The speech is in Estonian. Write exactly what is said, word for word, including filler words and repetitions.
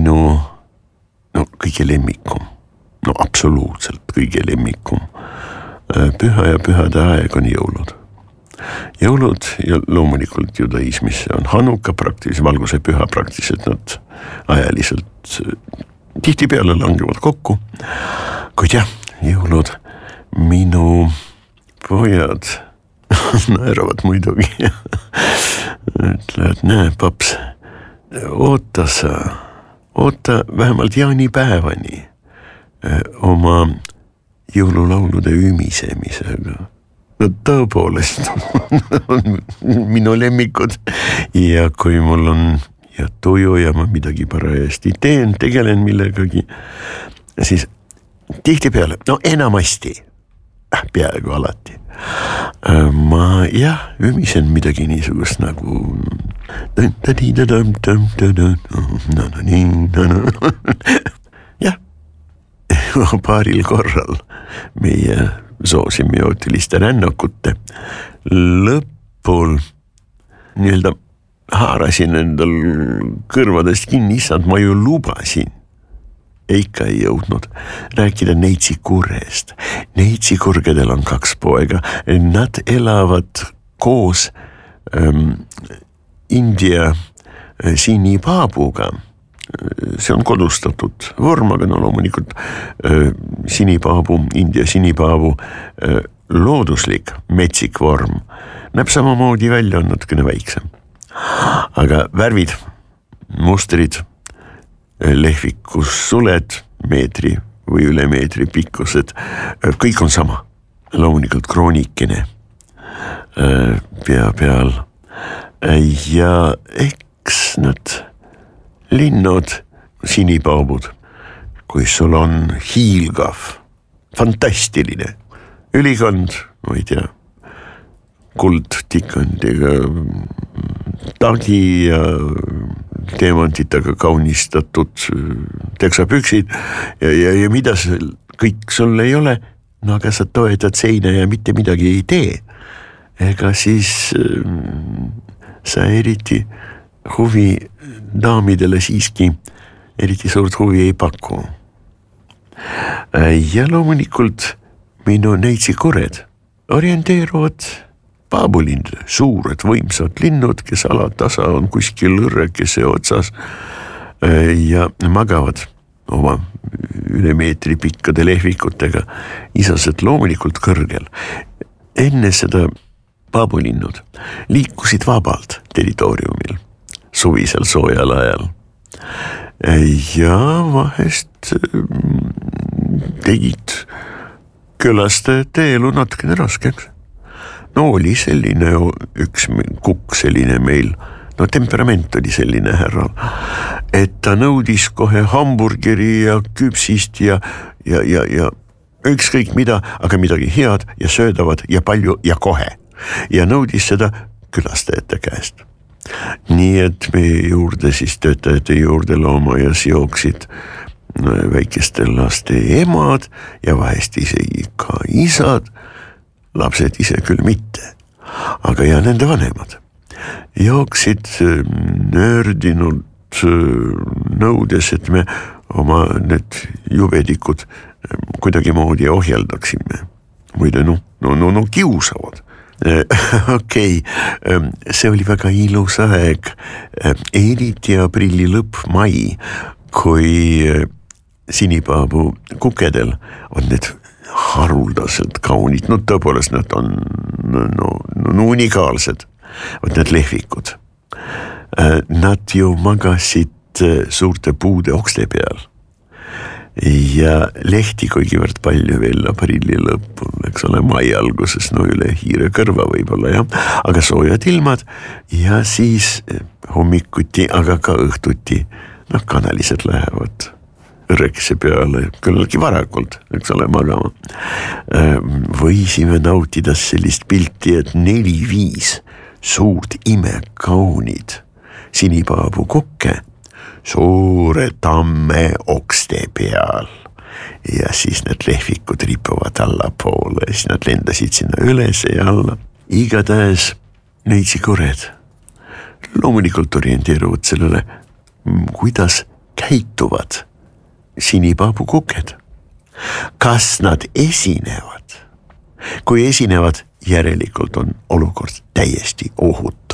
minu no kõige lemmikum, no absoluutselt kõige lemmikum püha ja pühade aeg on jõulud. Jõulud ja loomulikult judaismis on Hanuka praktiliselt, valguse püha praktiliselt nad ajaliselt tihti peale langevad kokku, kuid jah, jõulud minu pojad naeravad muidugi ütlevad, näe paps, oota sa, oota vähemalt jaanipäevani oma jõululaulude ümisemisega. No tõepoolest on minu lemmikud ja kui mul on ja tuju ja ma midagi parajasti teen, tegelen millegagi, siis tihtipeale, no enamasti, peaaegu alati, ma jah, ümisen midagi niisugust nagu jah, paaril korral meie soosimiotiliste rännakute lõpul nii-öelda haarasin endal kõrvadest kinni, issand, ma ju lubasin. Ikka ei jõudnud rääkida Neitsikurest. Neitsikurgedel on kaks poega. Nad elavad koos ähm, India äh, sinipaabuga. See on kodustatud vorm, aga no loomulikult äh, sinipaabu, India sinipaabu äh, looduslik metsik vorm näeb samamoodi välja, on natukene väiksem. Aga värvid, mustrid, lehvikus suled, meetri või üle meetri pikkused, kõik on sama. Loomulikult kroonikene pea peal. Ja eks nad linnud, sinipaabud, kui sul on hiilgav, fantastiline ülikond, ma ei tea, kuldtikandiga tagi ja teemantitega kaunistatud teksapüksid ja, ja, ja mida kõik sul ei ole, no aga sa toetad seina ja mitte midagi ei tee. Ega siis sa eriti huvi daamidele siiski eriti suurt huvi ei paku. Ja loomulikult minu Neitsikured orienteeruvad paabulind, suured võimsad linnud, kes alatasa on kuskil õrrekese otsas ja magavad oma üle meetri pikkade lehvikutega, isased loomulikult kõrgel. Enne seda paabulinnud liikusid vabalt territooriumil, suvisel soojal ajal. Ja vahest tegid külastajate elu natukene raskeks. No oli selline üks kukk selline meil, no temperament oli selline härra, et ta nõudis kohe hamburgeri ja küpsist ja, ja, ja, ja ükskõik mida, aga midagi head ja söödavad ja palju ja kohe. Ja nõudis seda külastajate käest. Nii et meie juurde siis töötajate juurde loomajas jooksid väikeste laste emad ja vahest isegi ka isad, lapsed ise küll mitte, aga ja nende vanemad jooksid nördinud nõudes, et me oma need jubedikud kuidagi moodi ohjeldaksime. Muide, no, no, no, no kiusavad. Okei, okay. See oli väga ilus aeg, eriti aprilli lõpp mai, kui sinipaabu kukedel on need haruldaselt kaunid, no tõepoolest nad on no, no, no unikaalsed, võt need lehvikud. Nad ju magasid suurte puude okste peal ja lehti kuigivõrd palju veel aprilli lõppu, eks ole, mai alguses, no üle hiire kõrva võib-olla, jah, aga soojad ilmad ja siis hommikuti, aga ka õhtuti, noh, kanalised lähevad õrrekese peale, küllegi varakult, eks ole, magama. Võisime nautida sellist pilti, et neli-viis suurt imekaunid sinipaabu kukke suure tamme okste peal ja siis need lehvikud ripuvad alla poole ja siis nad lendasid sinna üles ja alla. Igatahes Neitsikured loomulikult orienteeruvad sellele, kuidas käituvad sinipaapukuked? Kas nad esinevad? Kui esinevad, järelikult on olukord täiesti ohutu.